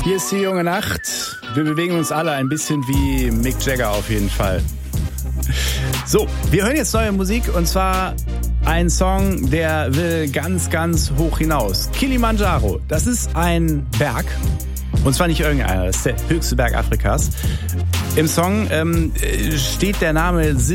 Hier ist die junge Nacht. Wir bewegen uns alle ein bisschen wie Mick Jagger auf jeden Fall. So, wir hören jetzt neue Musik und zwar ein Song, der will ganz, ganz hoch hinaus. Kilimanjaro, das ist ein Berg und zwar nicht irgendeiner, das ist der höchste Berg Afrikas. Im Song steht der Name